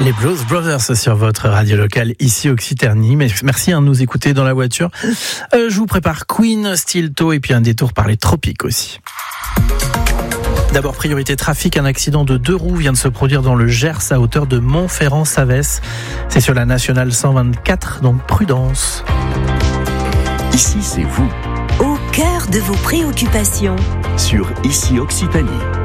Les Blues Brothers sur votre radio locale ici Occitanie. Merci de nous écouter dans la voiture. Je vous prépare Queen, Stilto et puis un détour par les tropiques aussi. D'abord, priorité trafic, un accident de 2 roues vient de se produire dans le Gers à hauteur de Montferrand-Savès. C'est sur la nationale 124, donc prudence. Ici, c'est vous. Au cœur de vos préoccupations. Sur Ici Occitanie.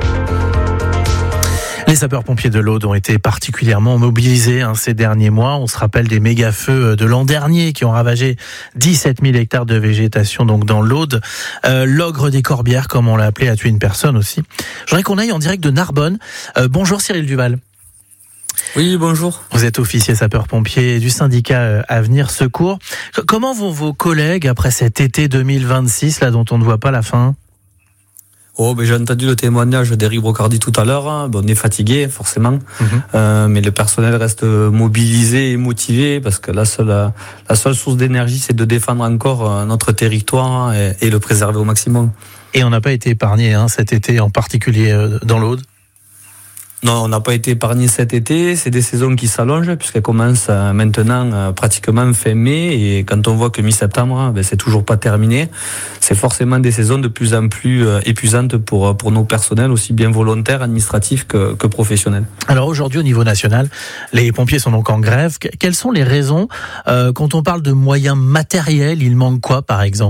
Les sapeurs-pompiers de l'Aude ont été particulièrement mobilisés ces derniers mois. On se rappelle des méga-feux de l'an dernier qui ont ravagé 17 000 hectares de végétation donc dans l'Aude. L'ogre des Corbières, comme on l'a appelé, a tué une personne aussi. Je voudrais qu'on aille en direct de Narbonne. Bonjour Cyril Duval. Oui, bonjour. Vous êtes officier sapeur-pompier du syndicat Avenir Secours. Comment vont vos collègues après cet été 2026 là dont on ne voit pas la fin ? J'ai entendu le témoignage d'Éric Brocardi tout à l'heure. On est fatigué, forcément. Mais le personnel reste mobilisé et motivé parce que la seule source d'énergie, c'est de défendre encore notre territoire et le préserver au maximum. Et on n'a pas été épargné cet été, en particulier dans l'Aude. Non, on n'a pas été épargné cet été. C'est des saisons qui s'allongent puisqu'elles commencent maintenant pratiquement fin mai. Et quand on voit que mi-septembre, c'est toujours pas terminé, c'est forcément des saisons de plus en plus épuisantes pour nos personnels, aussi bien volontaires, administratifs que professionnels. Alors aujourd'hui, au niveau national, les pompiers sont donc en grève. Quelles sont les raisons ? Quand on parle de moyens matériels, il manque quoi, par exemple ?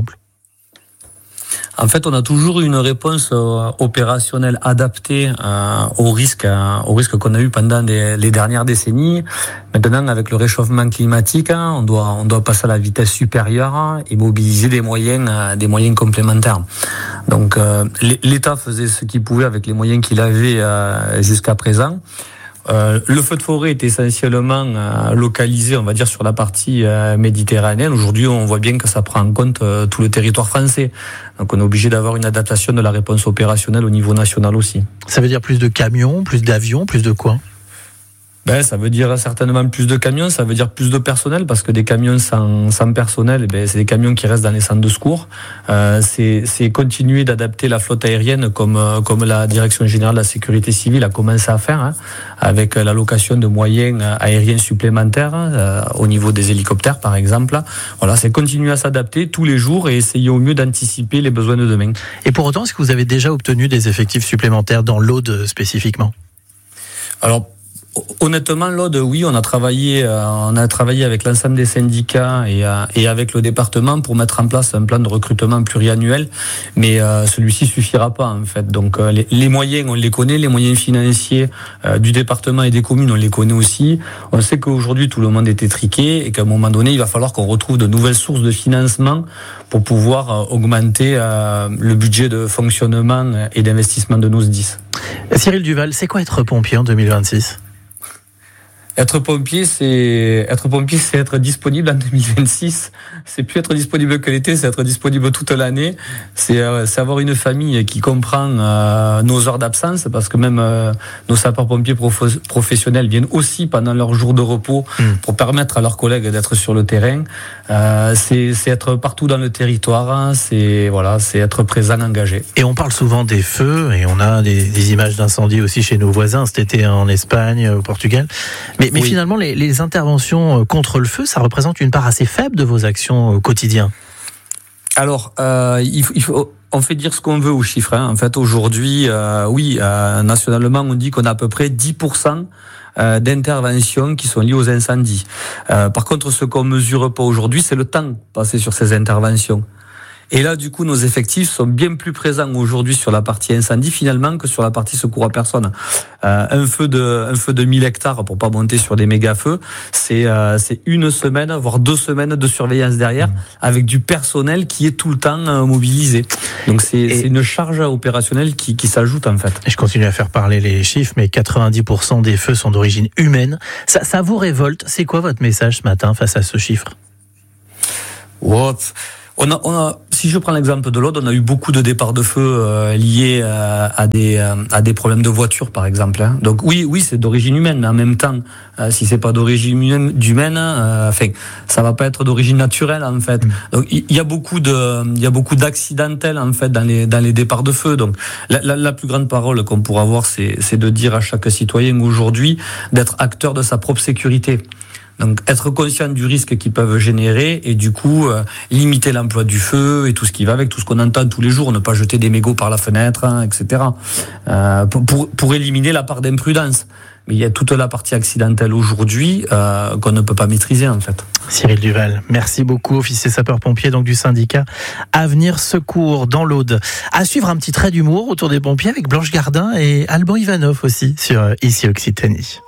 En fait, on a toujours une réponse opérationnelle adaptée au risque qu'on a eu pendant les dernières décennies. Maintenant, avec le réchauffement climatique, on doit passer à la vitesse supérieure et mobiliser des moyens complémentaires. Donc, l'État faisait ce qu'il pouvait avec les moyens qu'il avait jusqu'à présent. Le feu de forêt est essentiellement localisé, on va dire, sur la partie méditerranéenne. Aujourd'hui, on voit bien que ça prend en compte tout le territoire français. Donc, on est obligé d'avoir une adaptation de la réponse opérationnelle au niveau national aussi. Ça veut dire plus de camions, plus d'avions, plus de quoi ? Ça veut dire certainement plus de camions, ça veut dire plus de personnel, parce que des camions sans personnel, c'est des camions qui restent dans les centres de secours. C'est continuer d'adapter la flotte aérienne comme la Direction Générale de la Sécurité Civile a commencé à faire, avec l'allocation de moyens aériens supplémentaires au niveau des hélicoptères, par exemple. Voilà, c'est continuer à s'adapter tous les jours et essayer au mieux d'anticiper les besoins de demain. Et pour autant, est-ce que vous avez déjà obtenu des effectifs supplémentaires dans l'Aude spécifiquement ? Alors, honnêtement, l'Aude, oui, on a travaillé avec l'ensemble des syndicats et avec le département pour mettre en place un plan de recrutement pluriannuel, mais celui-ci suffira pas en fait. Donc les moyens, on les connaît, les moyens financiers du département et des communes, on les connaît aussi. On sait qu'aujourd'hui tout le monde est étriqué et qu'à un moment donné, il va falloir qu'on retrouve de nouvelles sources de financement pour pouvoir augmenter le budget de fonctionnement et d'investissement de nos SDIS. Cyril Duval, c'est quoi être pompier en 2026 ? Être pompier, c'est être disponible en 2026. C'est plus être disponible que l'été, c'est être disponible toute l'année. C'est avoir une famille qui comprend nos heures d'absence, parce que même nos sapeurs-pompiers professionnels viennent aussi pendant leurs jours de repos pour permettre à leurs collègues d'être sur le terrain. C'est être partout dans le territoire. C'est être présent, engagé. Et on parle souvent des feux, et on a des images d'incendie aussi chez nos voisins cet été en Espagne, au Portugal. Mais oui. Finalement, les interventions contre le feu, ça représente une part assez faible de vos actions au quotidien. Alors, on fait dire ce qu'on veut aux chiffres. En fait, aujourd'hui, nationalement, on dit qu'on a à peu près 10% d'interventions qui sont liées aux incendies. Par contre, ce qu'on mesure pas aujourd'hui, c'est le temps passé sur ces interventions. Et là, du coup, nos effectifs sont bien plus présents aujourd'hui sur la partie incendie, finalement, que sur la partie secours à personne. Un feu de 1000 hectares, pour pas monter sur des méga-feux, c'est une semaine, voire 2 semaines de surveillance derrière, avec du personnel qui est tout le temps mobilisé. Donc, c'est une charge opérationnelle qui s'ajoute, en fait. Et je continue à faire parler les chiffres, mais 90% des feux sont d'origine humaine. Ça vous révolte. C'est quoi votre message ce matin face à ce chiffre ? si je prends l'exemple de l'Aude, on a eu beaucoup de départs de feu liés à des problèmes de voiture, par exemple. Hein. Donc oui, c'est d'origine humaine, mais en même temps, si c'est pas d'origine humaine, ça va pas être d'origine naturelle, en fait. Donc il y a beaucoup d'accidentels, en fait, dans les départs de feu. Donc la plus grande parole qu'on pourra avoir, c'est de dire à chaque citoyen aujourd'hui d'être acteur de sa propre sécurité. Donc être conscient du risque qu'ils peuvent générer et du coup limiter l'emploi du feu et tout ce qui va avec, tout ce qu'on entend tous les jours, ne pas jeter des mégots par la fenêtre, hein, etc. Pour éliminer la part d'imprudence. Mais il y a toute la partie accidentelle aujourd'hui qu'on ne peut pas maîtriser, en fait. Cyril Duval, merci beaucoup, officier sapeur-pompier donc du syndicat Avenir Secours dans l'Aude. À suivre un petit trait d'humour autour des pompiers avec Blanche Gardin et Alban Ivanov aussi sur Ici Occitanie.